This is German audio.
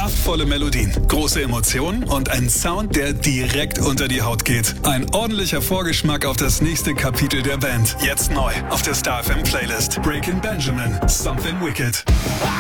Kraftvolle Melodien, große Emotionen und ein Sound, der direkt unter die Haut geht. Ein ordentlicher Vorgeschmack auf das nächste Kapitel der Band. Jetzt neu auf der Star FM Playlist. Breaking Benjamin, Something Wicked.